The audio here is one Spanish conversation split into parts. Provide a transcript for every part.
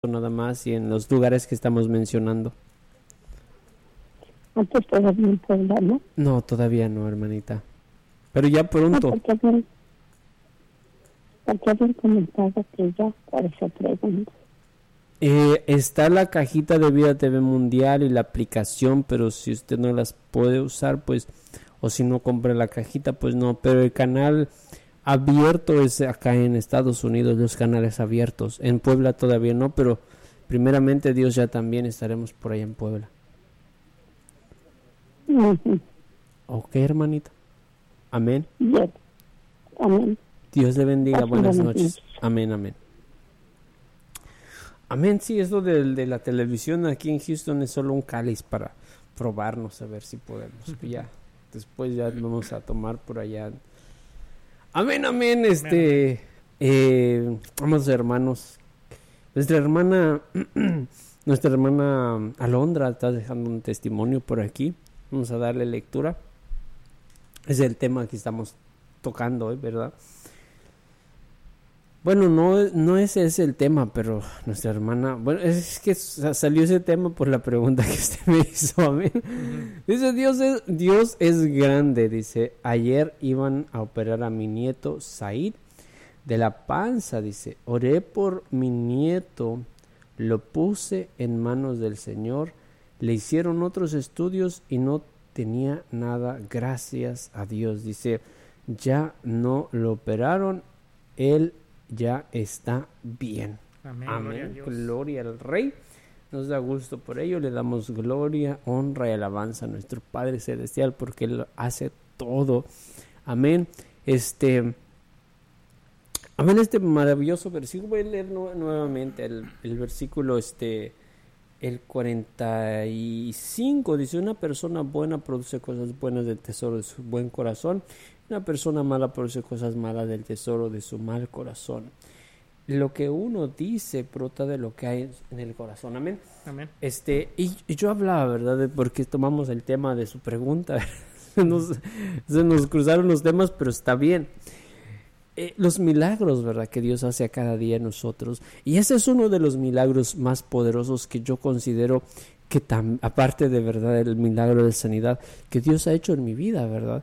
nada más y en los lugares que estamos mencionando. Antes todavía en Puebla, ¿no? No, todavía no, hermanita. Pero ya pronto. Porque habían comentado que ya, por eso pregunto. Está la cajita de Vida TV Mundial y la aplicación, pero si usted no las puede usar, pues, o si no compra la cajita, pues no. Pero el canal abierto es acá en Estados Unidos, los canales abiertos. En Puebla todavía no, pero primeramente Dios ya también estaremos por allá en Puebla. Uh-huh. Ok, hermanita. Amén. Bien. Amén. Dios le bendiga. Así Buenas lo noches. bendiga. Amén, amén. Amén, sí, eso de la televisión aquí en Houston es solo un cáliz para probarnos a ver si podemos. Ya, después ya vamos a tomar por allá. Amén, amén. Amados hermanos, nuestra hermana Alondra está dejando un testimonio por aquí. Vamos a darle lectura. Es el tema que estamos tocando hoy, ¿verdad? Bueno, no ese es el tema, pero nuestra hermana, bueno, es que salió ese tema por la pregunta que usted me hizo, amén. Dice, Dios es grande, dice, ayer iban a operar a mi nieto Said de la panza, dice, oré por mi nieto, lo puse en manos del Señor, le hicieron otros estudios y no tenía nada, gracias a Dios, dice, ya no lo operaron, él ya está bien. Amén. Amén. Gloria al Rey. Nos da gusto por ello. Le damos gloria, honra y alabanza a nuestro Padre Celestial porque Él hace todo. Amén. Amén. Este maravilloso versículo. Voy a leer nuevamente el versículo el 45. Dice, una persona buena produce cosas buenas del tesoro de su buen corazón. Una persona mala produce cosas malas del tesoro de su mal corazón. Lo que uno dice brota de lo que hay en el corazón. Amén. Amén. Y yo hablaba, ¿verdad? Porque tomamos el tema de su pregunta. se nos cruzaron los temas, pero está bien. Los milagros, ¿verdad? Que Dios hace a cada día en nosotros. Y ese es uno de los milagros más poderosos que yo considero que aparte de verdad el milagro de sanidad que Dios ha hecho en mi vida, ¿verdad?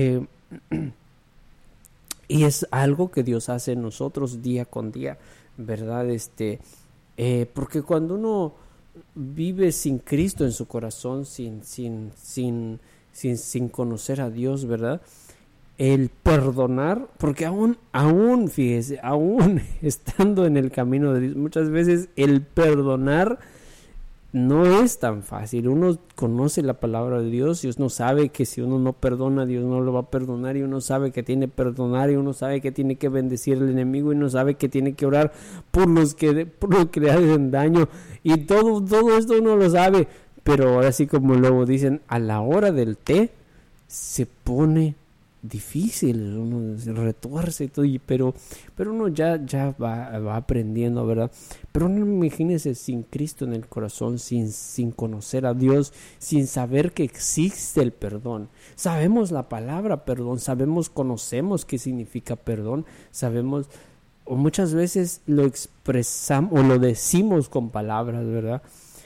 Y es algo que Dios hace en nosotros día con día, ¿verdad? Porque cuando uno vive sin Cristo en su corazón, sin conocer a Dios, ¿verdad? El perdonar, porque aún fíjese, aún estando en el camino de Dios, muchas veces el perdonar no es tan fácil. Uno conoce la palabra de Dios y uno sabe que si uno no perdona, Dios no lo va a perdonar, y uno sabe que tiene que perdonar, y uno sabe que tiene que bendecir al enemigo, y uno sabe que tiene que orar por los que le hacen daño, y todo esto uno lo sabe, pero ahora sí, como luego dicen, a la hora del té se pone difícil, uno se retuerce y todo, pero uno ya va aprendiendo, ¿verdad? Pero no, imagínese sin Cristo en el corazón, sin conocer a Dios, sin saber que existe el perdón. Sabemos la palabra perdón, conocemos qué significa perdón, sabemos, o muchas veces lo expresamos o lo decimos con palabras, ¿verdad?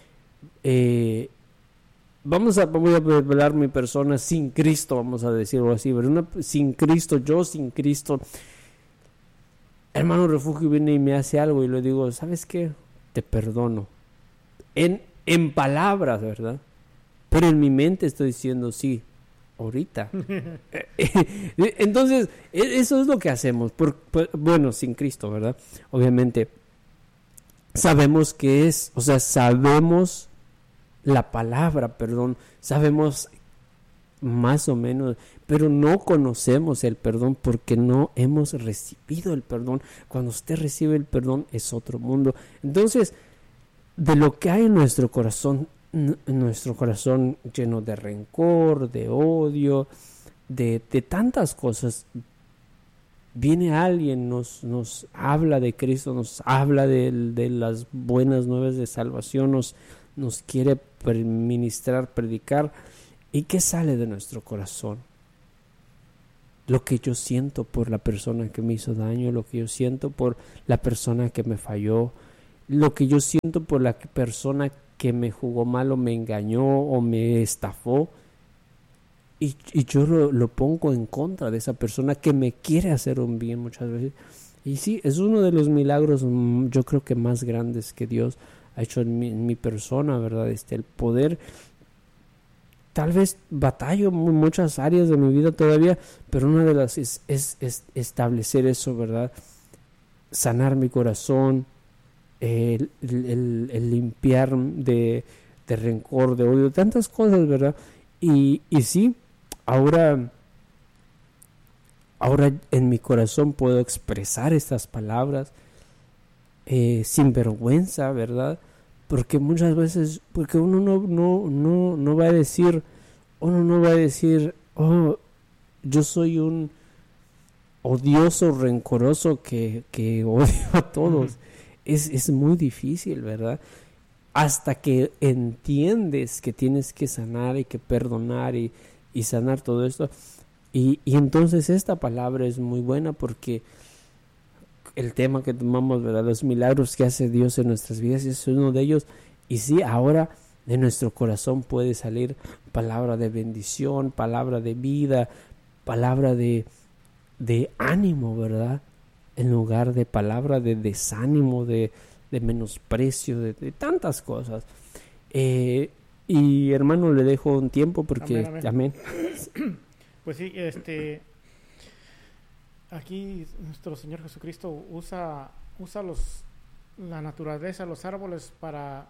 Voy a hablar mi persona sin Cristo, vamos a decirlo así, ¿verdad? Sin Cristo, hermano refugio viene y me hace algo y le digo, ¿sabes qué? Te perdono. En palabras, ¿verdad? Pero en mi mente estoy diciendo sí, ahorita. Entonces, eso es lo que hacemos. Bueno, sin Cristo, ¿verdad? Obviamente, sabemos que sabemos la palabra perdón, sabemos más o menos, pero no conocemos el perdón porque no hemos recibido el perdón. Cuando usted recibe el perdón es otro mundo. Entonces, de lo que hay en nuestro corazón lleno de rencor, de odio, de tantas cosas, viene alguien, nos habla de Cristo, nos habla de las buenas nuevas de salvación, nos quiere ministrar, predicar. ¿Y qué sale de nuestro corazón? Lo que yo siento por la persona que me hizo daño, lo que yo siento por la persona que me falló, lo que yo siento por la persona que me jugó mal o me engañó o me estafó, y yo lo pongo en contra de esa persona que me quiere hacer un bien muchas veces. Y sí, es uno de los milagros, yo creo que más grandes que Dios ha hecho en mi persona, ¿verdad? El poder, tal vez batallo en muchas áreas de mi vida todavía, pero una de las es establecer eso, ¿verdad? Sanar mi corazón, el limpiar de rencor, de odio, tantas cosas, ¿verdad? Y sí, ahora en mi corazón puedo expresar estas palabras sin vergüenza, ¿verdad? Porque muchas veces, porque uno no va a decir, oh, yo soy un odioso, rencoroso que odio a todos. Es muy difícil, ¿verdad? Hasta que entiendes que tienes que sanar y que perdonar y sanar todo esto. Y entonces esta palabra es muy buena porque el tema que tomamos, ¿verdad? Los milagros que hace Dios en nuestras vidas es uno de ellos. Y sí, ahora de nuestro corazón puede salir palabra de bendición, palabra de vida, palabra de ánimo, ¿verdad? En lugar de palabra de desánimo, de menosprecio, de tantas cosas. Y hermano, le dejo un tiempo porque... Amén. Pues sí, aquí nuestro Señor Jesucristo usa la naturaleza, los árboles para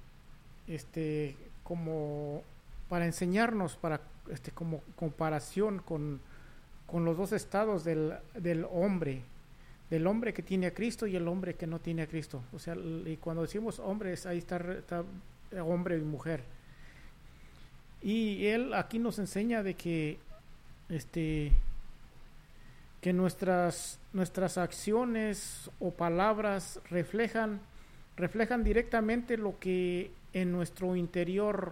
como para enseñarnos, para como comparación con los dos estados del hombre que tiene a Cristo y el hombre que no tiene a Cristo. O sea, y cuando decimos hombres, ahí está hombre y mujer. Y él aquí nos enseña de que que nuestras acciones o palabras reflejan directamente lo que en nuestro interior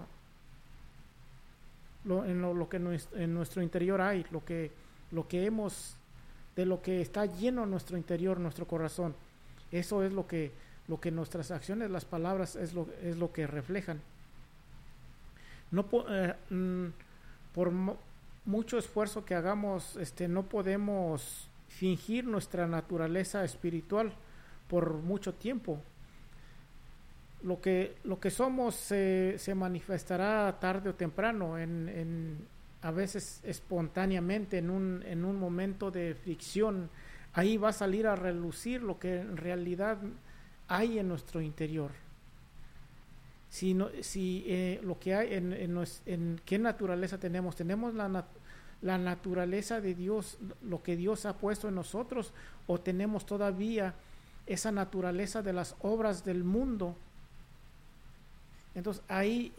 lo que en nuestro interior hay, lo que hemos, de lo que está lleno nuestro interior, nuestro corazón. Eso es lo que nuestras acciones, las palabras es lo que reflejan. No por mucho esfuerzo que hagamos, no podemos fingir nuestra naturaleza espiritual por mucho tiempo. Lo que somos se manifestará tarde o temprano, a veces espontáneamente, en un momento de fricción. Ahí va a salir a relucir lo que en realidad hay en nuestro interior. Si lo que hay en qué naturaleza tenemos la naturaleza de Dios, lo que Dios ha puesto en nosotros, o tenemos todavía esa naturaleza de las obras del mundo. Entonces ahí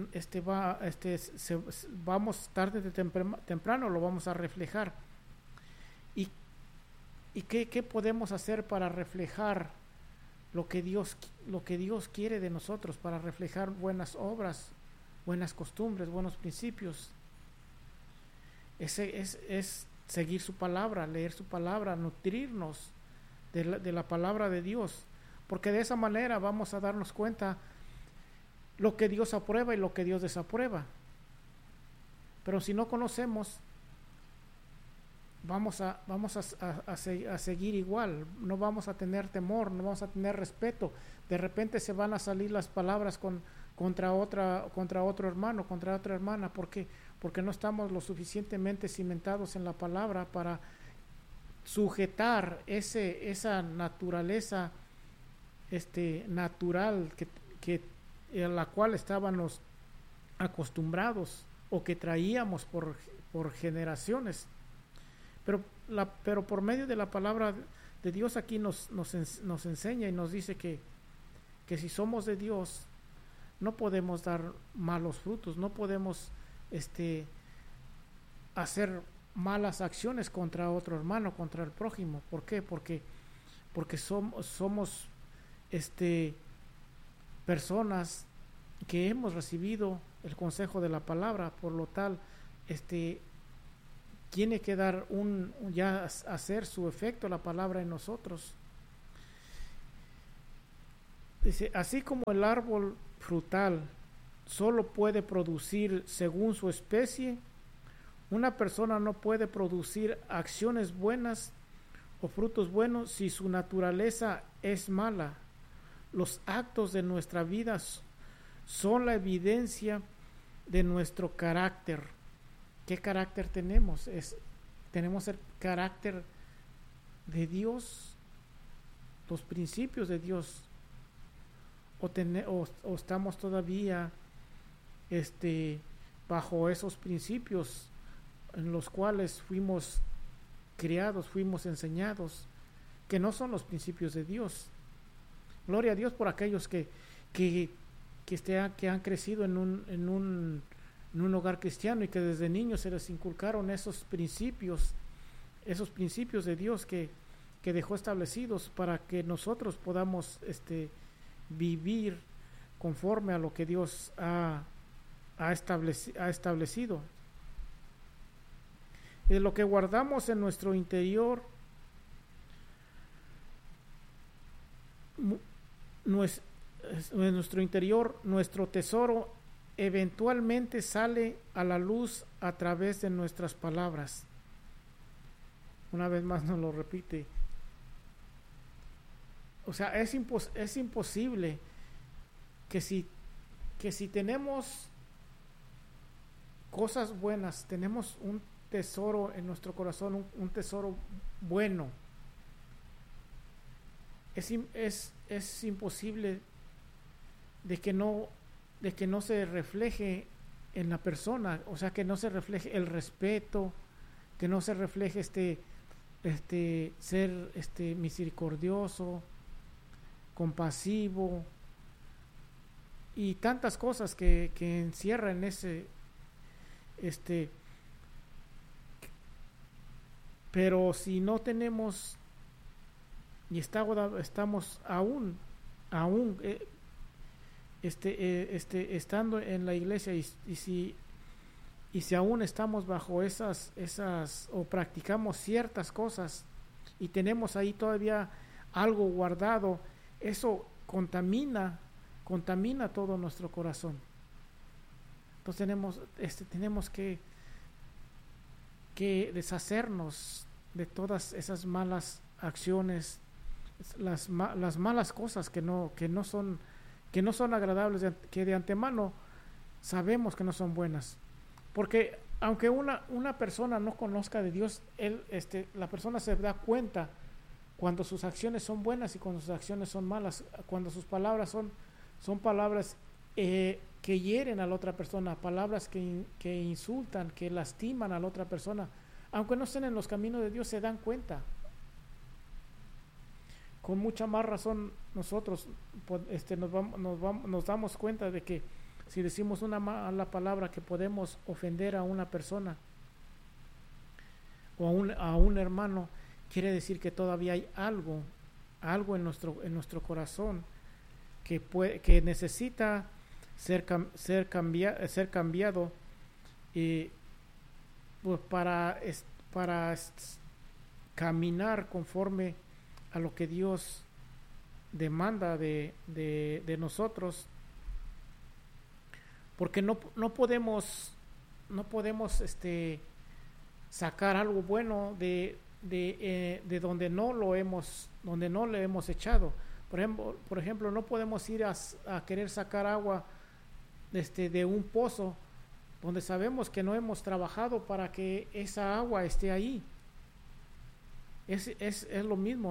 vamos tarde de temprano lo vamos a reflejar. ¿Y qué podemos hacer para reflejar lo que Dios quiere de nosotros, para reflejar buenas obras, buenas costumbres, buenos principios? Es seguir su palabra, leer su palabra, nutrirnos de la palabra de Dios, porque de esa manera vamos a darnos cuenta lo que Dios aprueba y lo que Dios desaprueba. Pero si no conocemos, vamos a seguir igual, no vamos a tener temor, no vamos a tener respeto. De repente se van a salir las palabras contra otro hermano, contra otra hermana. ¿Por qué? Porque no estamos lo suficientemente cimentados en la palabra para sujetar esa naturaleza natural que a la cual estábamos acostumbrados o que traíamos por generaciones. Pero por medio de la palabra de Dios aquí nos enseña y nos dice que si somos de Dios no podemos dar malos frutos, no podemos hacer malas acciones contra otro hermano, contra el prójimo. ¿Por qué? Porque somos personas que hemos recibido el consejo de la palabra, por lo tal tiene que dar hacer su efecto la palabra en nosotros. Dice, así como el árbol frutal solo puede producir según su especie, una persona no puede producir acciones buenas o frutos buenos si su naturaleza es mala. Los actos de nuestra vida son la evidencia de nuestro carácter. ¿Qué carácter tenemos? Tenemos el carácter de Dios, los principios de Dios, o estamos todavía bajo esos principios en los cuales fuimos criados, fuimos enseñados, que no son los principios de Dios. Gloria a Dios por aquellos que han crecido en un hogar cristiano y que desde niños se les inculcaron esos principios de Dios que dejó establecidos para que nosotros podamos vivir conforme a lo que Dios ha establecido. De lo que guardamos en nuestro interior, nuestro tesoro eventualmente sale a la luz a través de nuestras palabras. Una vez más nos lo repite. O sea, es imposible que si tenemos cosas buenas, tenemos un tesoro en nuestro corazón, un tesoro bueno, es imposible de que no se refleje en la persona, o sea, que no se refleje el respeto, que no se refleje ser misericordioso, compasivo y tantas cosas que encierran ese pero si no tenemos y estamos aún estando en la iglesia y si aún estamos bajo esas o practicamos ciertas cosas y tenemos ahí todavía algo guardado, eso contamina todo nuestro corazón. Entonces tenemos que deshacernos de todas esas malas acciones, las malas cosas que no son agradables, que de antemano sabemos que no son buenas. Porque aunque una persona no conozca de Dios, la persona se da cuenta cuando sus acciones son buenas y cuando sus acciones son malas, cuando sus palabras son palabras que hieren a la otra persona, palabras que insultan, que lastiman a la otra persona. Aunque no estén en los caminos de Dios, se dan cuenta. Con mucha más razón nosotros nos damos cuenta de que si decimos una mala palabra que podemos ofender a una persona o a un hermano, quiere decir que todavía hay algo en nuestro corazón que necesita ser cambiado pues para caminar conforme a lo que Dios demanda de nosotros, porque no podemos sacar algo bueno de donde no le hemos echado. Por ejemplo, no podemos ir a querer sacar agua de un pozo donde sabemos que no hemos trabajado para que esa agua esté ahí. Es lo mismo.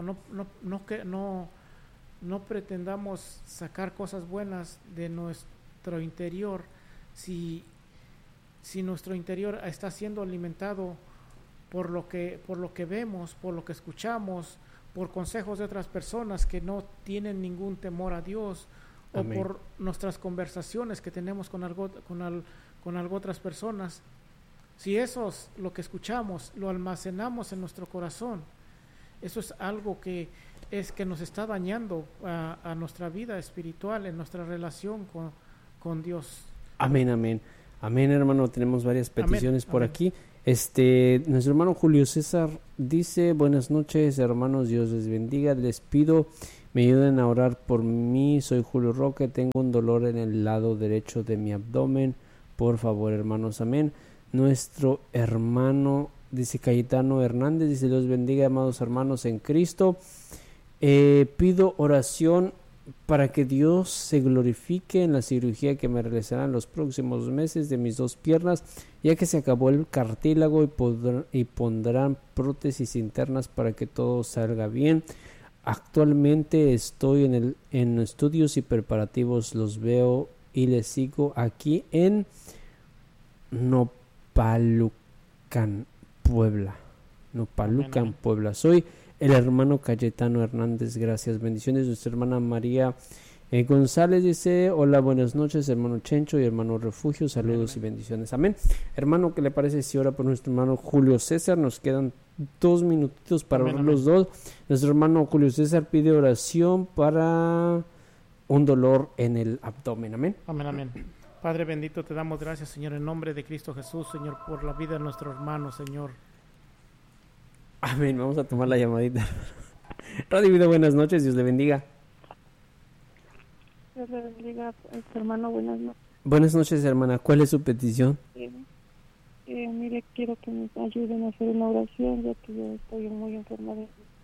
No pretendamos sacar cosas buenas de nuestro interior si nuestro interior está siendo alimentado por lo que vemos, por lo que escuchamos, por consejos de otras personas que no tienen ningún temor a Dios. Amén. O por nuestras conversaciones que tenemos con otras personas. Si eso es lo que escuchamos, lo almacenamos en nuestro corazón, eso es algo que nos está dañando a nuestra vida espiritual, en nuestra relación con Dios. Amén, amén. Amén, hermano. Tenemos varias peticiones por aquí. Nuestro hermano Julio César dice: buenas noches, hermanos, Dios les bendiga. Les pido Me ayuden a orar por mí. Soy Julio Roque. Tengo un dolor en el lado derecho de mi abdomen. Por favor, hermanos. Amén. Nuestro hermano, dice Cayetano Hernández, dice: Dios bendiga, amados hermanos en Cristo. Pido oración para que Dios se glorifique en la cirugía que me realizarán los próximos meses de mis 2 piernas, ya que se acabó el cartílago y pondrán prótesis internas para que todo salga bien. Actualmente estoy en estudios y preparativos, los veo y les sigo aquí en Nopalucan, Puebla. Nopalucan, Puebla. Soy el hermano Cayetano Hernández, gracias, bendiciones. Nuestra hermana María González dice: hola, buenas noches, hermano Chencho y hermano Refugio, saludos y bendiciones, amén. Hermano, ¿qué le parece si ora por nuestro hermano Julio César? Nos quedan 2 minutitos para orar los dos. Nuestro hermano Julio César pide oración para un dolor en el abdomen, amén. Amén, amén. Padre bendito, te damos gracias, Señor, en nombre de Cristo Jesús, Señor, por la vida de nuestro hermano, Señor. Amén, vamos a tomar la llamadita. Radio Vida, buenas noches, Dios le bendiga. Dios le bendiga, hermano, buenas noches. Buenas noches, hermana, ¿cuál es su petición? Mire, quiero que me ayuden a hacer una oración, ya que yo estoy muy enferma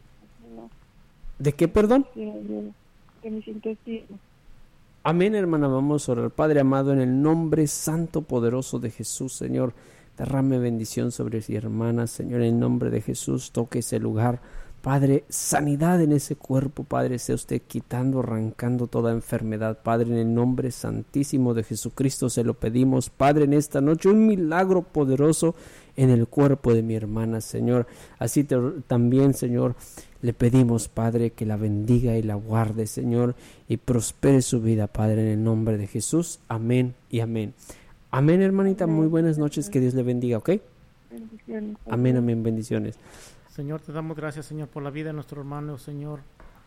¿De qué, perdón? de mis intestinos. Amén, hermana, vamos a orar. Padre amado, en el nombre santo, poderoso de Jesús, Señor, derrame bendición sobre su hermana, Señor, en el nombre de Jesús, toque ese lugar, Padre, sanidad en ese cuerpo, Padre, sea usted quitando, arrancando toda enfermedad, Padre, en el nombre santísimo de Jesucristo se lo pedimos, Padre, en esta noche un milagro poderoso en el cuerpo de mi hermana, Señor, así también, Señor, le pedimos, Padre, que la bendiga y la guarde, Señor, y prospere su vida, Padre, en el nombre de Jesús, amén y amén. Amén, hermanita, muy buenas noches, que Dios le bendiga, ¿ok? Bendiciones. Amén, amén, bendiciones. Señor, te damos gracias, Señor, por la vida de nuestro hermano, Señor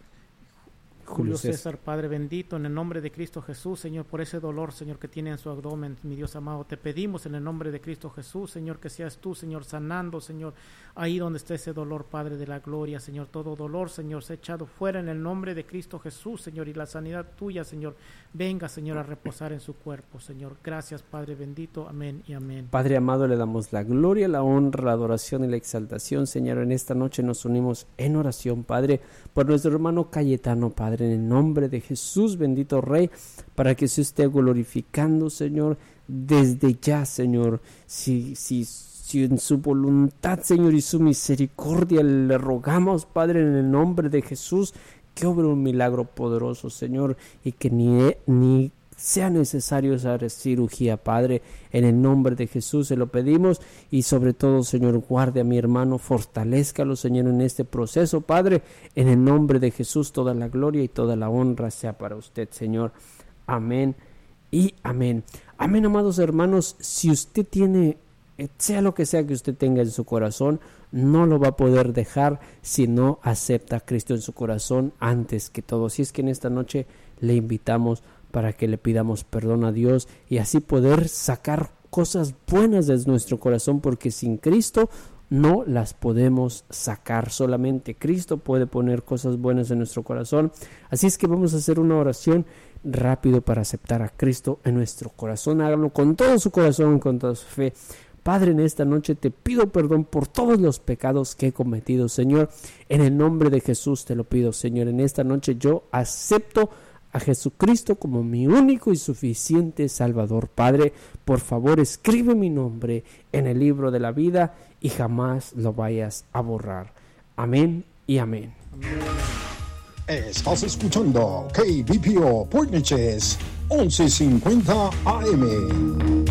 Julio César, Padre bendito, en el nombre de Cristo Jesús, Señor, por ese dolor, Señor, que tiene en su abdomen, mi Dios amado, te pedimos en el nombre de Cristo Jesús, Señor, que seas tú, Señor, sanando, Señor, ahí donde está ese dolor, Padre de la gloria, Señor, todo dolor, Señor, se ha echado fuera en el nombre de Cristo Jesús, Señor, y la sanidad tuya, Señor, venga, Señor, a reposar en su cuerpo, Señor. Gracias, Padre bendito, amén y amén. Padre amado, le damos la gloria, la honra, la adoración y la exaltación, Señor. En esta noche nos unimos en oración, Padre, por nuestro hermano Cayetano, Padre, en el nombre de Jesús, bendito Rey, para que se esté glorificando, Señor, desde ya, Señor. Si en su voluntad, Señor, y su misericordia le rogamos, Padre, en el nombre de Jesús, que obre un milagro poderoso, Señor, y que ni sea necesario esa cirugía, Padre, en el nombre de Jesús se lo pedimos, y sobre todo, Señor, guarde a mi hermano, fortalézcalo, Señor, en este proceso, Padre, en el nombre de Jesús, toda la gloria y toda la honra sea para usted, Señor, amén y amén. Amén, amados hermanos. Si usted tiene, sea lo que sea que usted tenga en su corazón, no lo va a poder dejar si no acepta a Cristo en su corazón antes que todo. Si es que en esta noche le invitamos para que le pidamos perdón a Dios y así poder sacar cosas buenas de nuestro corazón, porque sin Cristo no las podemos sacar. Solamente Cristo puede poner cosas buenas en nuestro corazón. Así es que vamos a hacer una oración rápido para aceptar a Cristo en nuestro corazón. Hágalo con todo su corazón, con toda su fe. Padre, en esta noche te pido perdón por todos los pecados que he cometido, Señor. En el nombre de Jesús te lo pido, Señor. En esta noche yo acepto a Jesucristo como mi único y suficiente Salvador. Padre, por favor, escribe mi nombre en el libro de la vida y jamás lo vayas a borrar. Amén y amén. Estás escuchando KBPO Port Neches 1150 AM.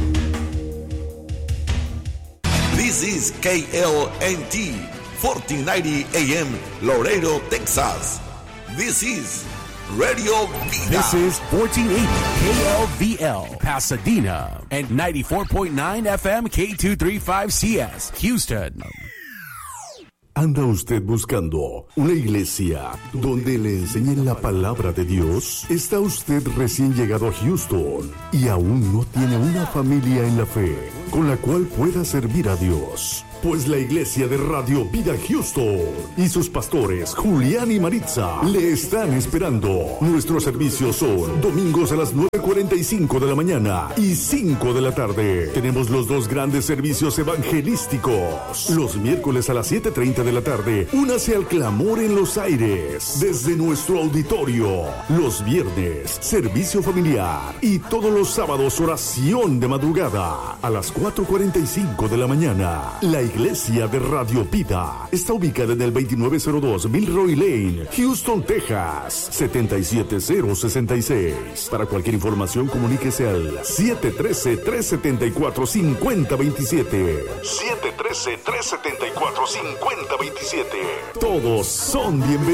This is KLNT 1490 AM Laredo, Texas. This is Radio Vida. This is 1480 KLVL Pasadena and 94.9 FM K235CS Houston. ¿Anda usted buscando una iglesia donde le enseñen la palabra de Dios? ¿Está usted recién llegado a Houston y aún no tiene una familia en la fe con la cual pueda servir a Dios? Pues la iglesia de Radio Vida Houston y sus pastores Julián y Maritza le están esperando. Nuestros servicios son domingos a las 9:45 de la mañana y 5 de la tarde. Tenemos los dos grandes servicios evangelísticos. Los miércoles a las 7:30 de la tarde, únase al clamor en los aires desde nuestro auditorio. Los viernes, servicio familiar y todos los sábados, oración de madrugada a las 4:45 de la mañana. La iglesia de Radio Vida está ubicada en el 2902 Milroy Lane, Houston, Texas, 77066. Para cualquier información, comuníquese al 713-374-5027. 713-374-5027. Todos son bienvenidos.